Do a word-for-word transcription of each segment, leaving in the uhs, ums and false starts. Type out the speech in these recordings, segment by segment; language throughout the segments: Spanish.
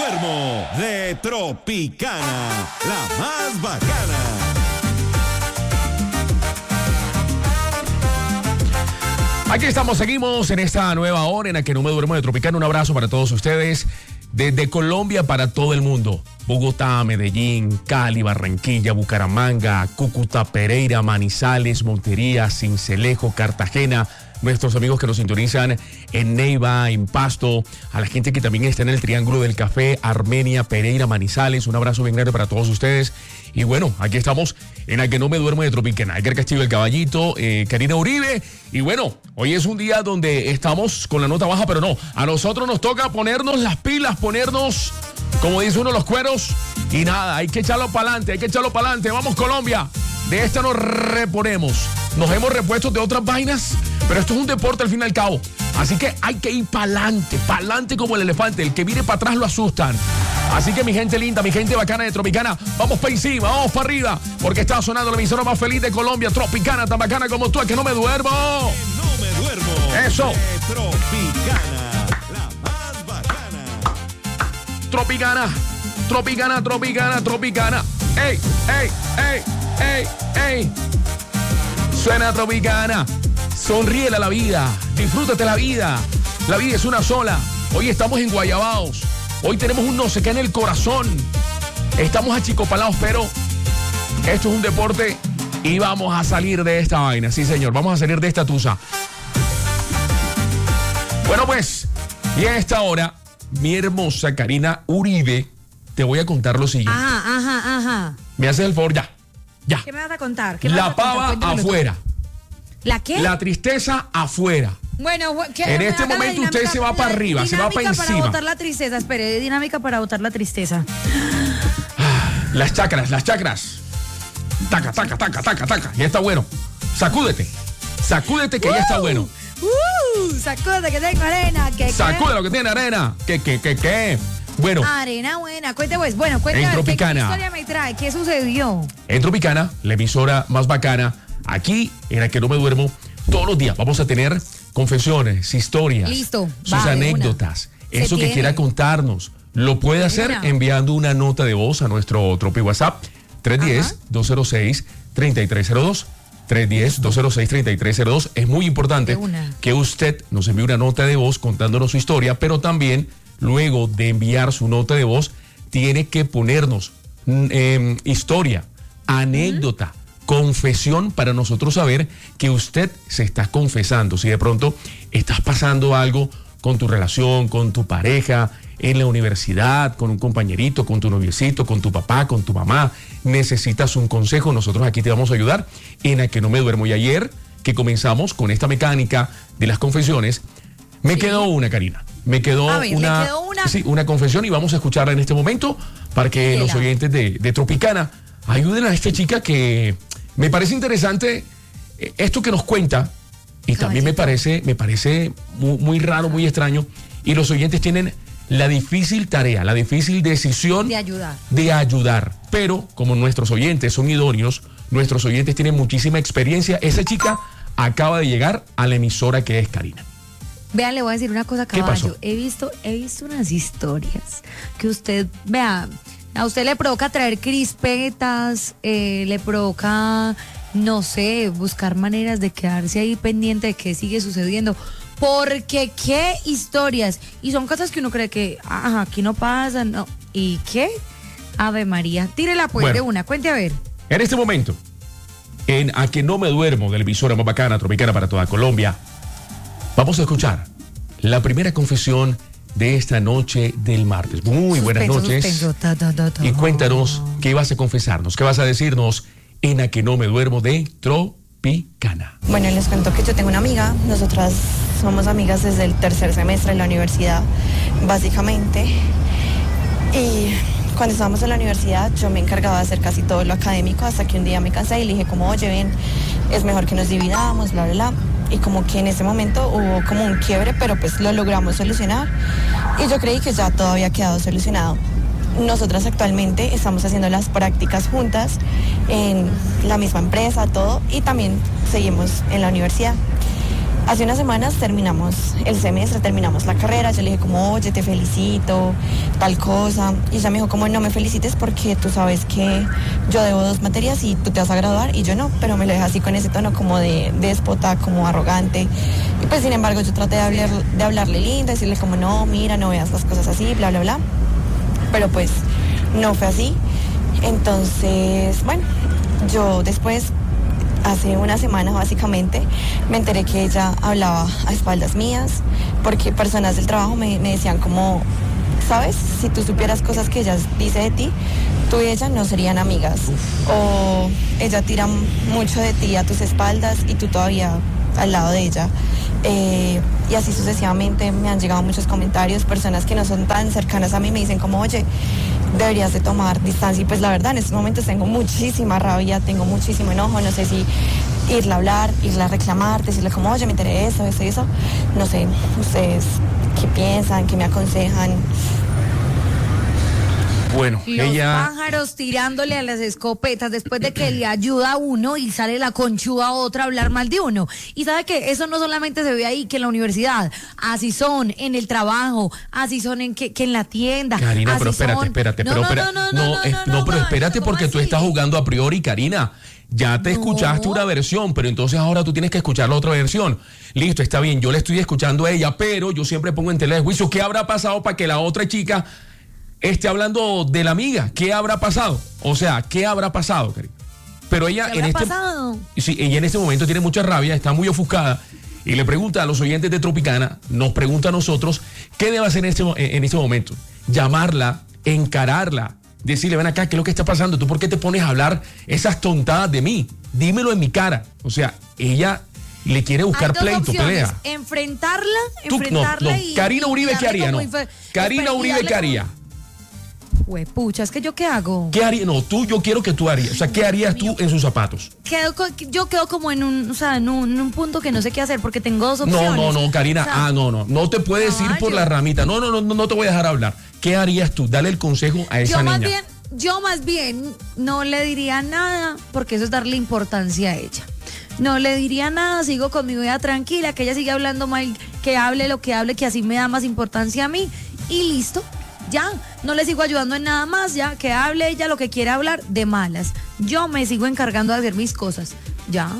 duermo de Tropicana, la más bacana. Aquí estamos, seguimos en esta nueva hora en la que no me duermo de Tropicana. Un abrazo para todos ustedes desde Colombia para todo el mundo. Bogotá, Medellín, Cali, Barranquilla, Bucaramanga, Cúcuta, Pereira, Manizales, Montería, Sincelejo, Cartagena. Nuestros amigos que nos sintonizan en Neiva, en Pasto, a la gente que también está en el Triángulo del Café, Armenia, Pereira, Manizales, un abrazo bien grande para todos ustedes. Y bueno, aquí estamos en la que no me duermo de Tropicana. Edgar Castillo, el Caballito, eh, Karina Uribe. Y bueno, hoy es un día donde estamos con la nota baja, pero no, a nosotros nos toca ponernos las pilas, ponernos, como dice uno, los cueros. Y nada, hay que echarlo para adelante, hay que echarlo para adelante. Vamos, Colombia. De esta nos reponemos. Nos hemos repuesto de otras vainas, pero esto es un deporte al fin y al cabo. Así que hay que ir para adelante, para adelante como el elefante. El que viene para atrás lo asustan. Así que mi gente linda, mi gente bacana de Tropicana, vamos para encima, vamos para arriba, porque está sonando la emisora más feliz de Colombia, Tropicana, tan bacana como tú, es que no me duermo. Que no me duermo. Eso. De Tropicana, la más bacana. Tropicana, Tropicana, Tropicana, Tropicana. ¡Ey, ey, ey, ey, ey! Suena Tropicana. Sonríele a la vida, disfrútate la vida. La vida es una sola. Hoy estamos en Guayabaos. Hoy tenemos un no sé qué en el corazón. Estamos achicopalados, pero esto es un deporte y vamos a salir de esta vaina. Sí, señor, vamos a salir de esta tusa. Bueno, pues, y a esta hora, mi hermosa Karina Uribe, te voy a contar lo siguiente. Ajá, ajá, ajá. Me haces el favor, ya, ya. ¿Qué me vas a contar? ¿Qué me La vas a contar? pava Cuéntamelo afuera. tú. ¿La qué? La tristeza afuera. Bueno, ¿qué? En este Haga la momento usted dinámica- se va para la arriba, se va para dinámica encima. para botar la tristeza, espere, dinámica para botar la tristeza. Las chakras, las chakras. Taca, taca, taca, taca, taca. Ya está bueno. Sacúdete. Sacúdete que ya está bueno. Uh, sacúdete que tengo arena. Que, Sacude lo que tiene arena. ¿Qué, qué, qué, qué? Bueno, Arena buena. Cuente pues, bueno, cuente En a ver, ¿qué, qué Tropicana. historia me trae? ¿Qué sucedió? en Tropicana, la emisora más bacana, aquí en la que no me duermo, todos los días vamos a tener confesiones, historias, Listo, sus va, de anécdotas, una. eso Se que tiene. quiera contarnos. Lo puede hacer una. enviando una nota de voz a nuestro Tropi WhatsApp tres uno cero, dos cero seis, tres tres cero dos. tres uno cero, dos cero seis, tres tres cero dos. Es muy importante De una. que usted nos envíe una nota de voz contándonos su historia, pero también luego de enviar su nota de voz tiene que ponernos mm, eh, historia, anécdota, confesión para nosotros saber que usted se está confesando. Si de pronto estás pasando algo con tu relación, con tu pareja, en la universidad, con un compañerito, con tu noviecito, con tu papá, con tu mamá, necesitas un consejo, nosotros aquí te vamos a ayudar en la que no me duermo. Y ayer que comenzamos con esta mecánica de las confesiones, me Sí. quedó una, Karina. Me quedó, A ver, ¿le una, quedó una? Sí, una confesión y vamos a escucharla en este momento para que Dela. los oyentes de, de Tropicana ayuden a esta chica que me parece interesante eh, esto que nos cuenta y también me Caballito. parece, me parece muy, muy raro, muy extraño y los oyentes tienen la difícil tarea, la difícil decisión De ayudar. de ayudar. Pero como nuestros oyentes son idóneos, nuestros oyentes tienen muchísima experiencia, esa chica acaba de llegar a la emisora que es Karina. Vean, le voy a decir una cosa, ¿Qué caballo. pasó? He visto, he visto unas historias que usted, vea, a usted le provoca traer crispetas, eh, le provoca, no sé, buscar maneras de quedarse ahí pendiente de qué sigue sucediendo. Porque qué historias. Y son cosas que uno cree que, ajá, aquí no pasa, no. ¿Y qué? Ave María. Tírela pues Bueno. de una, cuente a ver. En este momento, en A Que No Me Duermo, de la emisora más bacana, Tropicana para toda Colombia, vamos a escuchar la primera confesión de esta noche del martes. Muy buenas Suspenso, noches. suspenso, ta, ta, ta, ta. Y cuéntanos qué vas a confesarnos, qué vas a decirnos en A Que No Me Duermo de Tropicana. Bueno, les cuento que yo tengo una amiga, nosotras somos amigas desde el tercer semestre de la universidad, básicamente. Y cuando estábamos en la universidad yo me encargaba de hacer casi todo lo académico hasta que un día me cansé y le dije como, oye, ven, es mejor que nos dividamos, bla, bla, bla. Y como que en ese momento hubo como un quiebre, pero pues lo logramos solucionar. Y yo creí que ya todo había quedado solucionado. Nosotras actualmente estamos haciendo las prácticas juntas en la misma empresa, todo, y también seguimos en la universidad. Hace unas semanas terminamos el semestre, terminamos la carrera, yo le dije como, oye, te felicito, tal cosa, y ella me dijo como, no me felicites porque tú sabes que yo debo dos materias y tú te vas a graduar y yo no, pero me lo deja así con ese tono como de déspota, como arrogante, y pues sin embargo yo traté de, hablar, de hablarle lindo, decirle como, no, mira, no veas las cosas así, bla, bla, bla, pero pues no fue así. Entonces, bueno, yo después, hace una semana básicamente, me enteré que ella hablaba a espaldas mías, porque personas del trabajo me, me decían como, ¿sabes? Si tú supieras cosas que ella dice de ti, tú y ella no serían amigas. O ella tira mucho de ti a tus espaldas y tú todavía al lado de ella. Eh, y así sucesivamente me han llegado muchos comentarios, personas que no son tan cercanas a mí me dicen como, oye, deberías de tomar distancia. Y pues la verdad, en estos momentos tengo muchísima rabia, tengo muchísimo enojo, no sé si irle a hablar, irle a reclamar, decirle como, oye, me enteré de eso, eso y eso. No sé, ustedes qué piensan, qué me aconsejan. Bueno, Los ella... pájaros tirándole a las escopetas después de que le ayuda a uno y sale la conchuda a otra a hablar mal de uno. Y sabe que eso no solamente se ve ahí, que en la universidad, así son en el trabajo, así son en que, que en la tienda. Karina, así pero espérate, son... espérate, no, pero no, espera- no, no, no, no, es- no, no, no, pero Max, espérate ¿cómo porque tú así? estás jugando a priori, Karina. Ya te No. escuchaste una versión, pero entonces ahora tú tienes que escuchar la otra versión. Listo, está bien, yo le estoy escuchando a ella, pero yo siempre pongo en tela de juicio qué habrá pasado para que la otra chica esté hablando de la amiga. ¿Qué habrá pasado? O sea, ¿qué habrá pasado, Karina? Pero ella ¿Qué en habrá este pasado? sí, ella en este momento tiene mucha rabia, está muy ofuscada y le pregunta a los oyentes de Tropicana, nos pregunta a nosotros, ¿qué debe hacer en este, mo- en este momento? Llamarla, encararla, decirle, ven acá, ¿qué es lo que está pasando? ¿Tú por qué te pones a hablar esas tontadas de mí? Dímelo en mi cara. O sea, ella le quiere buscar Hay dos pleito, opciones, pelea. enfrentarla, Tú- no, enfrentarla no. y... Karina y Uribe, ¿qué darle haría? como No. infe- Karina espera, y Uribe, darle ¿qué como- haría? Huepucha, es que yo qué hago. ¿Qué haría? No, tú, yo quiero que tú harías. O sea, ¿qué harías tú en sus zapatos? Quedo co- yo quedo como en un, o sea, en un, en un punto que no sé qué hacer porque tengo dos opciones. No, no, no, Karina. O sea, ah, no, no. No te puedes ir por caballo. la ramita. No, no, no, no, no te voy a dejar hablar. ¿Qué harías tú? Dale el consejo a esa yo más niña. bien, yo más bien no le diría nada porque eso es darle importancia a ella. No le diría nada, sigo con mi vida tranquila, que ella siga hablando mal, que hable lo que hable, que así me da más importancia a mí y listo. Ya, no le sigo ayudando en nada más, ya, que hable ella lo que quiera hablar de malas. Yo me sigo encargando de hacer mis cosas, ya.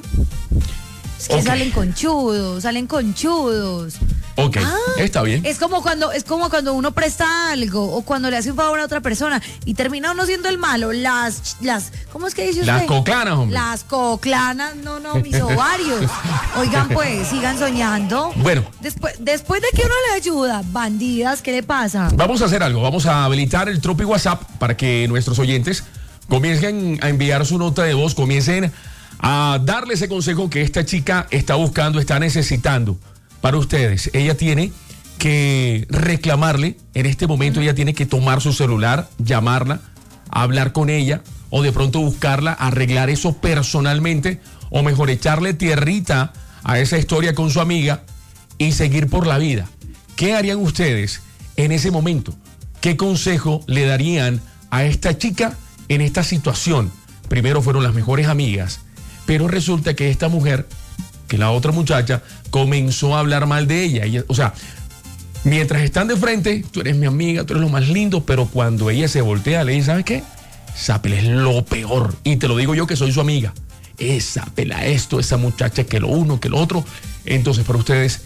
Es que Ok. salen conchudos, salen conchudos. Ok, Ah, está bien. Es como cuando es como cuando uno presta algo o cuando le hace un favor a otra persona y termina uno siendo el malo. Las las ¿cómo es que dice usted? Las coclanas, hombre. Las coclanas, no, no, mis ovarios. Oigan, pues, sigan soñando. Bueno. Después después de que uno le ayuda, bandidas, ¿qué le pasa? Vamos a hacer algo. Vamos a habilitar el Tropi WhatsApp para que nuestros oyentes comiencen a enviar su nota de voz, comiencen a darle ese consejo que esta chica está buscando, está necesitando para ustedes. Ella tiene que reclamarle, en este momento ella tiene que tomar su celular, llamarla, hablar con ella o de pronto buscarla, arreglar eso personalmente o mejor echarle tierrita a esa historia con su amiga y seguir por la vida. ¿Qué harían ustedes en ese momento? ¿Qué consejo le darían a esta chica en esta situación? Primero fueron las mejores amigas, pero resulta que esta mujer, que la otra muchacha, comenzó a hablar mal de ella. Ella, o sea, mientras están de frente, tú eres mi amiga, tú eres lo más lindo, pero cuando ella se voltea, le dice, ¿sabes qué? Esa pela es lo peor. Y te lo digo yo que soy su amiga. Esa pela esto, esa muchacha que lo uno, que lo otro. Entonces, para ustedes,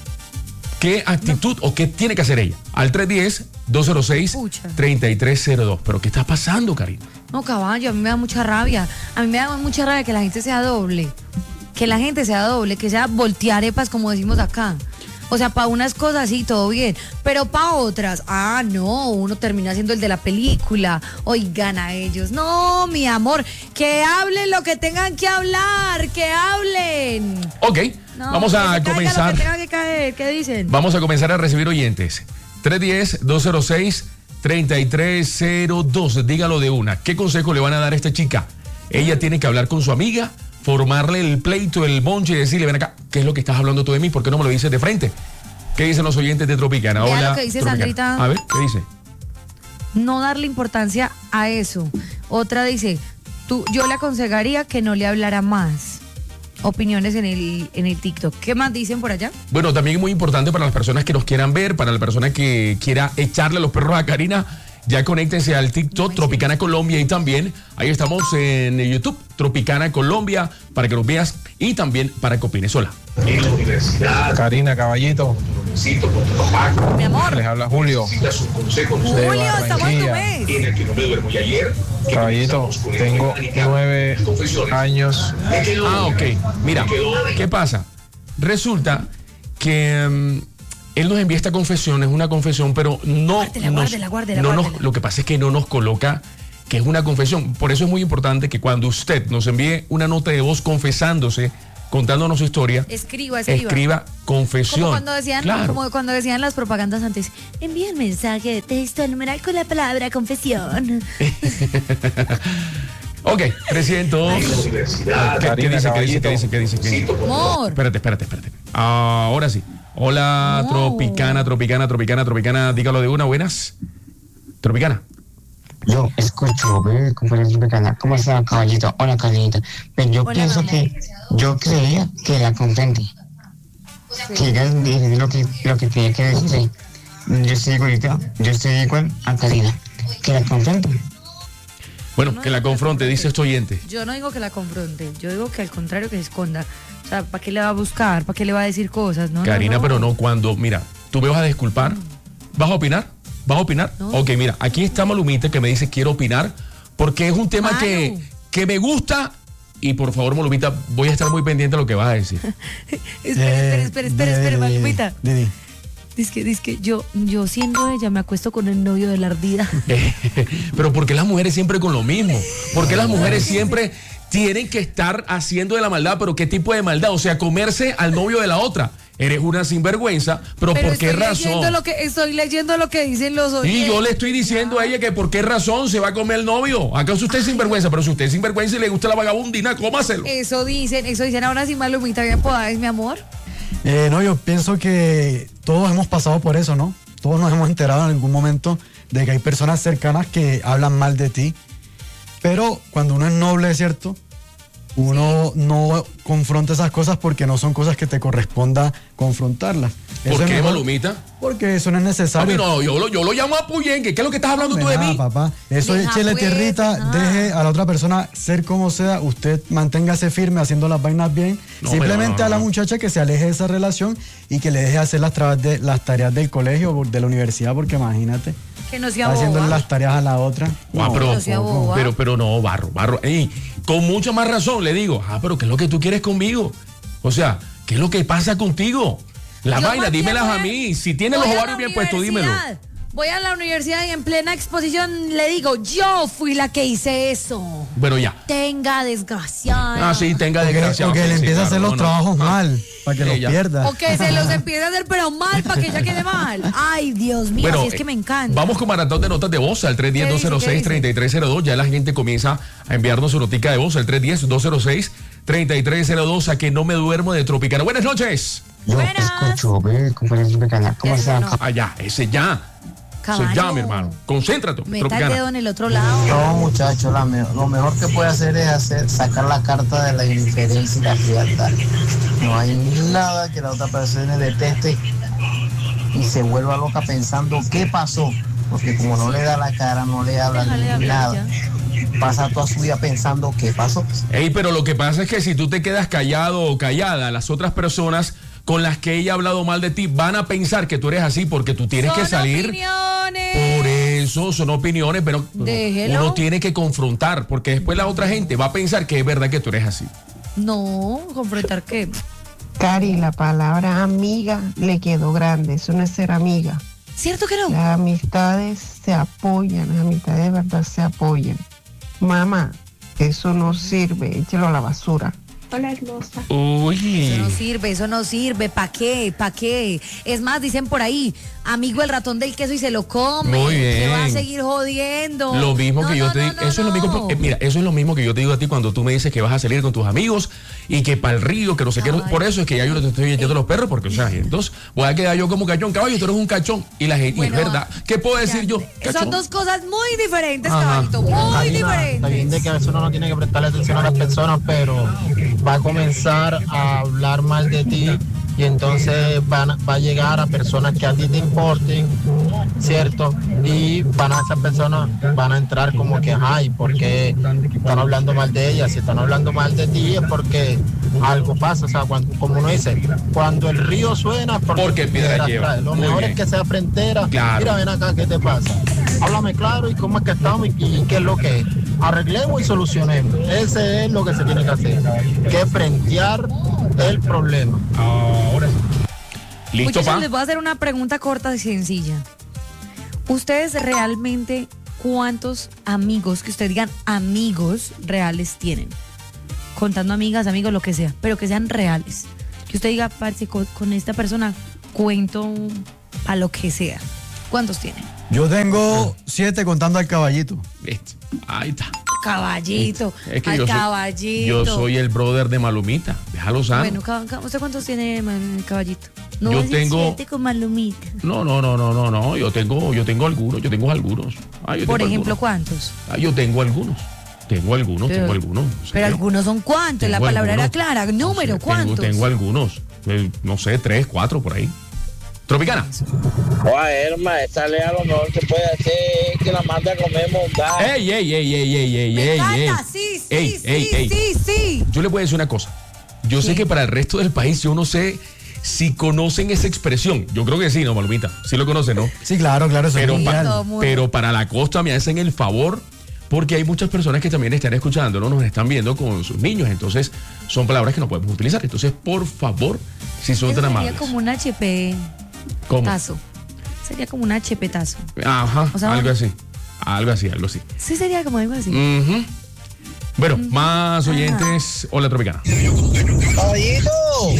¿qué actitud o qué tiene que hacer ella? Al tres uno cero, dos cero seis, tres tres cero dos. ¿Pero qué está pasando, Karina? No, caballo, a mí me da mucha rabia. A mí me da mucha rabia que la gente sea doble. Que la gente sea doble, que sea voltearepas, como decimos acá. O sea, para unas cosas sí, todo bien. Pero para otras, ah, no, uno termina siendo el de la película. Oigan a ellos. No, mi amor, que hablen lo que tengan que hablar, que hablen. Ok, No, vamos que a se caiga comenzar. Lo que tenga que caer, ¿qué dicen? Vamos a comenzar a recibir oyentes. tres uno cero, dos cero seis, tres tres cero dos. Dígalo de una. ¿Qué consejo le van a dar a esta chica? Ella tiene que hablar con su amiga, formarle el pleito, el bonche y decirle, ven acá, ¿qué es lo que estás hablando tú de mí? ¿Por qué no me lo dices de frente? ¿Qué dicen los oyentes de Tropicana? Vea Hola, lo que dice Tropicana. Sandrita. A ver, ¿qué dice? No darle importancia a eso. Otra dice, tú, yo le aconsejaría que no le hablara más. opiniones en el, en el TikTok. ¿Qué más dicen por allá? Bueno, también muy importante para las personas que nos quieran ver, para la persona que quiera echarle los perros a Karina, ya conéctense al TikTok Tropicana Colombia y también ahí estamos en YouTube, Tropicana Colombia, para que los veas y también para que opines. Hola. Karina, caballito. Mi amor. Les habla Julio. Julio, estamos en tu mes. Caballito, tengo nueve años. Ah, ok. Mira, ¿qué pasa? Resulta que um, él nos envía esta confesión, es una confesión, pero no, Guárdela, nos, guárdela, guárdela, no nos, guárdela. lo que pasa es que no nos coloca que es una confesión. Por eso es muy importante que cuando usted nos envíe una nota de voz confesándose, contándonos su historia, Escriba, escriba. escriba confesión. Como cuando decían, Claro. como cuando decían las propagandas antes, envía el mensaje de texto al numeral con la palabra confesión. Ok, trescientos. ¿Qué, qué Karina, dice? ¿Qué dice? ¿Qué dice? ¿Qué dice? ¿Qué dice? Amor. Espérate, espérate, espérate. Ahora sí. Hola, No. Tropicana, Tropicana, Tropicana, Tropicana. Dígalo de una, buenas. Tropicana. Yo escucho, ve, compañero Tropicana, ¿cómo está, caballito? Hola, Carlita. Pero yo Hola, pienso mamá. que, yo creía que la comprende. Que ella dice lo que, lo que tiene que decir. Yo estoy igualita, yo estoy igual a Karina. Que la comprende. Bueno, No, que la no, confronte, no, dice este oyente. Yo no digo que la confronte, yo digo que al contrario que se esconda. O sea, ¿para qué le va a buscar? ¿Para qué le va a decir cosas? No, no, Karina, no. pero no cuando, mira, tú me vas a disculpar. ¿Vas a opinar? ¿Vas a opinar? No. Ok, mira, aquí está Malumita que me dice quiero opinar porque es un tema Malu. que, que me gusta y por favor, Malumita, voy a estar muy pendiente de lo que vas a decir. Espera, espera, espera, espera, espera, Malumita. Didi. Dice que, dice que yo, yo siendo ella me acuesto con el novio de la ardida. Pero ¿por qué las mujeres siempre con lo mismo? ¿Por qué las mujeres siempre tienen que estar haciendo de la maldad? ¿Pero qué tipo de maldad? O sea, comerse al novio de la otra. Eres una sinvergüenza, pero, Pero ¿por qué estoy razón? leyendo lo que, estoy leyendo lo que dicen los oyentes. Y yo le estoy diciendo a ella que por qué razón se va a comer el novio. ¿Acaso usted es sinvergüenza? Pero si usted es sinvergüenza y le gusta la vagabundina, cómaselo. Eso dicen, eso dicen ahora sí, Malumita, bien podada es mi amor. Eh, no, yo pienso que todos hemos pasado por eso, ¿no? Todos nos hemos enterado en algún momento de que hay personas cercanas que hablan mal de ti. Pero cuando uno es noble, ¿cierto? Uno no confronta esas cosas porque no son cosas que te corresponda confrontarlas. Eso ¿Por es qué, mejor Malumita? Porque eso no es Papi, necesario. no, yo lo, yo lo llamo a Puyengue. ¿Qué es lo que estás hablando tú de Nada, mí? papá. Eso Deja, es chile pues, tierrita, deja. deje a la otra persona ser como sea, usted manténgase firme haciendo las vainas bien. No, Simplemente pero no, a la no. muchacha que se aleje de esa relación y que le deje hacer las, trabas de, las tareas del colegio o de la universidad, porque imagínate, Que no sea está haciendo boba. las tareas a la otra. Ah, No, pero, no sea boba. pero, pero no, barro, barro. Ey, con mucha más razón le digo, ah, pero ¿qué es lo que tú quieres conmigo? O sea, ¿qué es lo que pasa contigo? Las Yo vainas, más bien dímelas voy a mí. Si tienes los voy a ovarios la bien puestos, dímelo. universidad. Voy a la universidad y en plena exposición le digo, yo fui la que hice eso. Bueno, ya. Tenga desgraciada. Ah, sí, tenga O que, desgraciado. o que sí, le sí, empieza a claro, hacer los no, no. trabajos Ah, mal, para que sí, los ya. pierda. O que se los empiece a hacer pero mal para que ella quede mal. Ay, Dios mío, Bueno, si es que me encanta. Vamos con maratón de notas de voz al tres uno cero, dos cero seis, tres tres cero dos. Ya la gente comienza a enviarnos su notica de voz al tres uno cero, dos cero seis, tres tres cero dos. A que no me duermo de Tropicana. Buenas noches. Yo Buenas. escucho, ve, compañero Tropicana, ¿cómo Eso está? no. Allá, ese ya. Ese Caballo. ya, mi hermano. Concéntrate. Meta el Tropicana. dedo en el otro lado. No, muchachos, la me- lo mejor que puede hacer es hacer, sacar la carta de la indiferencia y la frialdad. No hay nada que la otra persona deteste y se vuelva loca pensando qué pasó, porque como no le da la cara, no le habla Déjale ni hablar nada, pasa toda su vida pensando qué pasó. Ey, pero lo que pasa es que si tú te quedas callado o callada, las otras personas con las que ella ha hablado mal de ti van a pensar que tú eres así porque tú tienes Son que salir. opiniones. Por eso son opiniones, pero Déjelo. uno tiene que confrontar porque después la otra gente va a pensar que es verdad que tú eres así. No, confrontar qué. Cari, la palabra amiga le quedó grande, eso no es ser amiga. ¿Cierto que no? Las amistades se apoyan, las amistades de verdad se apoyan. Mamá, eso no sirve, échalo a la basura. Hola, hermosa. Uy. Eso no sirve, eso no sirve. ¿Para qué? ¿Para qué? Es más, dicen por ahí, amigo el ratón del queso y se lo come. Muy bien. Que va a seguir jodiendo. Lo mismo No, que yo no, te no, digo, no, eso es lo mismo, no. eh, mira, eso es lo mismo que yo te digo a ti cuando tú me dices que vas a salir con tus amigos y que para el río, que no sé qué, no- Ay. por eso es que ya yo no te estoy echando los perros, porque o sea, entonces voy a quedar yo como cachón, caballo, tú eres un cachón y la gente, y Bueno, es verdad, ¿qué puedo decir yo? Son Cachón. dos cosas muy diferentes, Ajá. caballito, muy Karina, está bien de diferentes. que a veces uno no tiene que prestarle atención a las personas, pero va a comenzar a hablar mal de ti y entonces van, va a llegar a personas que a ti te importen, ¿cierto? Y van a esas personas van a entrar como que, ay, ¿por qué están hablando mal de ella? Si están hablando mal de ti es porque algo pasa, o sea, cuando, como uno dice, cuando el río suena es porque, porque piedra lleva. Lo Muy mejor bien. es que sea frentera. Claro. Mira, ven acá, ¿qué te pasa? Háblame claro y cómo es que estamos y, y qué es lo que es. Arreglemos y solucionemos. Ese es lo que se tiene que hacer, que frentear el problema. Ahora sí. ¿Listo, Muchachos, pa? les voy a hacer una pregunta corta y sencilla. ¿Ustedes realmente cuántos amigos, que ustedes digan amigos reales tienen? Contando amigas, amigos, lo que sea, pero que sean reales. Que usted diga, parce, con, con esta persona cuento a lo que sea. ¿Cuántos tienen? Yo tengo siete contando al caballito. Listo. Ahí está. Caballito, Es que al yo soy, caballito. yo soy el brother de Malumita. Déjalo sano. Bueno, ca- ca- ¿usted cuántos tiene, man, caballito? No, Yo es de tengo- siete con Malumita. No, no, no, no, no, no. Yo tengo, yo tengo algunos, yo tengo algunos. Ah, yo Por tengo ejemplo, algunos. ¿cuántos? Ah, yo tengo algunos. Tengo algunos, Pero- tengo algunos. Pero ¿serio? algunos son cuántos, la Tengo palabra era algunos. clara. Número, Tengo- ¿cuántos? Tengo, algunos. Eh, no sé, tres, cuatro por ahí. Tropicana. Oye, Herma, esta ley a lo mejor que puede hacer es que la mande a comer mondada. Ey, ey, ey, ey, ey, ey, Me ey, ey. encanta, sí, sí, Ey, sí, ey, ey. sí, sí. Yo le voy a decir una cosa. Yo sé ¿Qué? que para el resto del país yo no sé si conocen esa expresión. Yo creo que sí, ¿no, Malumita? Sí lo conocen, ¿no? Sí, claro, claro, eso Pero, es pa- mundial. Todo mundo. pero para la costa me hacen el favor, porque hay muchas personas que también están escuchando, ¿no? Nos están viendo con sus niños, entonces son palabras que no podemos utilizar. Entonces, por favor, si son Eso tan sería amables. como un H P ¿Cómo? tazo. Sería como un H P tazo. Ajá, O sea, algo así. Algo así, algo así. Sí, sería como algo así. Ujú. Bueno, más oyentes. Hola, Tropicana. ¡Caballito!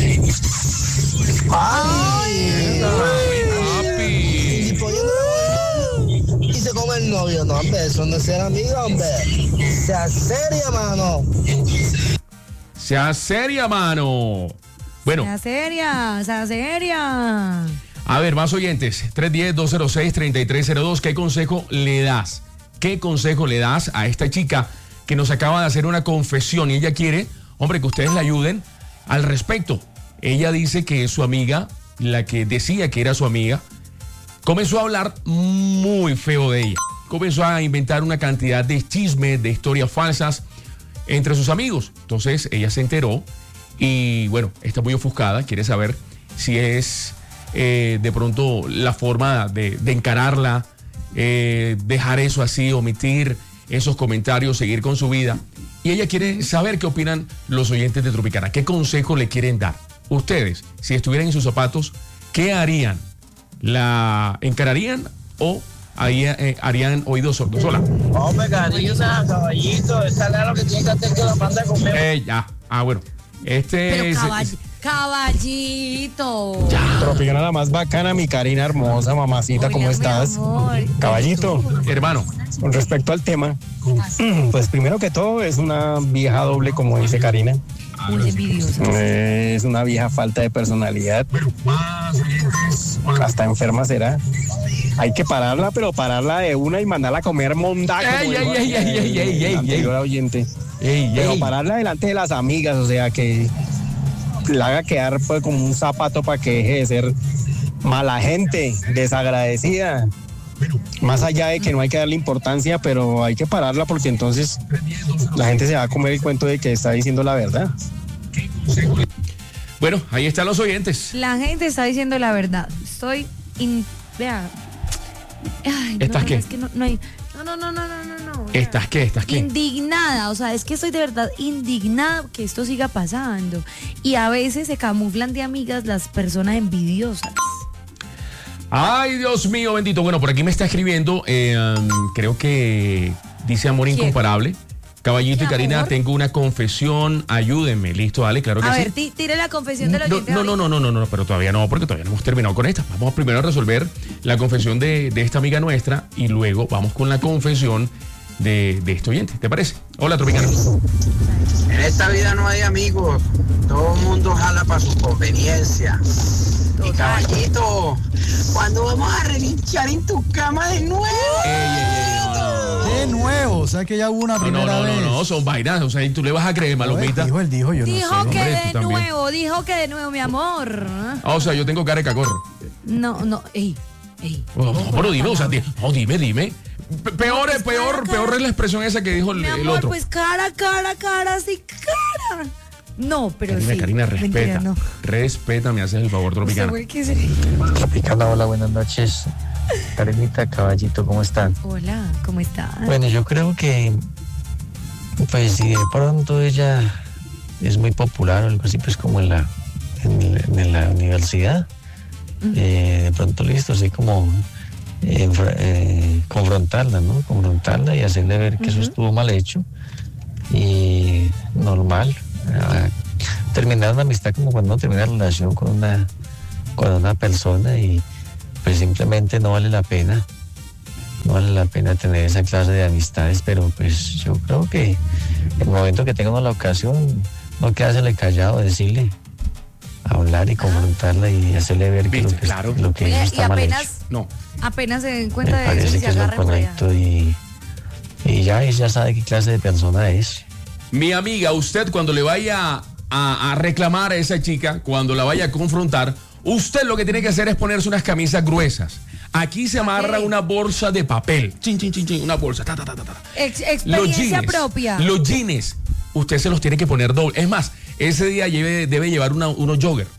Papi. Y se come el novio, no, hombre, eso no es ser amigo, hombre. Sea seria, mano. Sea seria, mano. Bueno, Sea seria, sea seria. a ver, más oyentes. tres uno cero, dos cero seis, tres tres cero dos. ¿Qué consejo le das? ¿Qué consejo le das a esta chica que nos acaba de hacer una confesión y ella quiere, hombre, que ustedes la ayuden al respecto? Ella dice que su amiga, la que decía que era su amiga, comenzó a hablar muy feo de ella. Comenzó a inventar una cantidad de chismes, de historias falsas entre sus amigos. Entonces ella se enteró y bueno, está muy ofuscada, quiere saber si es eh, de pronto la forma de, de encararla, eh, dejar eso así, omitir esos comentarios, seguir con su vida. Y ella quiere saber qué opinan los oyentes de Tropicana, qué consejo le quieren dar. Ustedes, si estuvieran en sus zapatos, ¿qué harían? ¿La encararían o haría- eh, harían oídos sordos? Hola. Hombre, Karina, caballito, esta ley lo que tiene que hacer es que la mande a comer. Eh, ya. Ah, bueno. Este Pero es- caball- es- caballito. Tropicana la más bacana, mi Karina hermosa, mamacita, Hola, ¿cómo mi estás? amor. Caballito, hermano. con respecto al tema, pues primero que todo es una vieja doble, como dice Karina. Muy envidiosa. Eh, Es una vieja falta de personalidad. Hasta enferma será. Hay que pararla, pero pararla de una y mandarla a comer mondaco. Ey, ey, ey, ey, ey, ey, ey, anterior ey. oyente. Ey, Pero ey. pararla delante de las amigas, o sea, que la haga quedar pues como un zapato para que deje de ser mala gente, desagradecida. Más allá de que no hay que darle importancia, pero hay que pararla porque entonces la gente se va a comer el cuento de que está diciendo la verdad. Bueno, ahí están los oyentes. La gente está diciendo la verdad. Estoy. in- Vea. Ay, no, ¿Estás no, qué? Es que no, no hay. No, no, no, no, no, no, no. vea. ¿Estás qué? ¿Estás qué? Indignada, o sea, es que estoy de verdad indignada que esto siga pasando. Y a veces se camuflan de amigas las personas envidiosas. Ay, Dios mío, bendito. Bueno, por aquí me está escribiendo, eh, um, creo que dice amor ¿Quién? incomparable. Caballito y ¿Qué Karina, amor? tengo una confesión, ayúdenme. Listo, dale, claro que A sí. ver, ti- tire la confesión de los No, oyentes no, no, no, no, no, no, pero todavía no, porque todavía no hemos terminado con esta. Vamos primero a resolver la confesión de, de esta amiga nuestra y luego vamos con la confesión de, de este oyente. ¿Te parece? Hola, Tropicana. En esta vida no hay amigos, todo el mundo jala para su conveniencia. Y caballito, ¿cuándo vamos a relinchar en tu cama de nuevo? Ey, ey, ey, no, no, no. De nuevo, sea que ya hubo una No, primera no, no, vez. no, no, son vainas. O sea, tú le vas a creer, No, él Malomita. dijo, él dijo, yo Dijo no sé. que Hombre, de tú también. nuevo, dijo que de nuevo, mi amor. Ah, o sea, yo tengo cara de cagorro. No, no, ey, ey. No, no, pero dime, o sea, di- no, dime, dime. Pe- Peor, es peor, peor es la expresión esa que dijo el, Mi el amor, otro. pues cara, cara, cara, sí, cara. No, pero Karina, sí. Karina, Mentira, respeta. no. Respeta, me haces el favor, Usted, Tropicana. güey, ¿qué es? Tropicana, hola, buenas noches. Karenita, caballito, ¿cómo están? Hola, ¿cómo estás? Bueno, yo creo que, pues si de pronto ella es muy popular o algo así, pues como en la, en, en la universidad, eh, de pronto listo, así como eh, enfra- eh, confrontarla, ¿no? Confrontarla y hacerle ver que eso estuvo mal hecho y normal. Ah, terminar una amistad como cuando uno termina una relación con una, con una persona y pues simplemente no vale la pena. No vale la pena tener esa clase de amistades, pero pues yo creo que el momento que tenga uno la ocasión, no quedársele callado, decirle, hablar y confrontarla y hacerle ver que lo Viste, que, claro. lo que Oye, hizo y está mal hecho. apenas, No. apenas se den Me cuenta de eso y parece se que es lo agarren por allá. correcto y, y ya ella sabe qué clase de persona es. Mi amiga, usted cuando le vaya a, a reclamar a esa chica, cuando la vaya a confrontar, usted lo que tiene que hacer es ponerse unas camisas gruesas. Aquí se amarra una bolsa de papel. Chin, chin, chin, chin, una bolsa. Ta, ta, ta, ta, ta. Ex- Los experiencia jeans, propia. Los jeans, usted se los tiene que poner doble. Es más, ese día lleve- debe llevar una- unos joggers.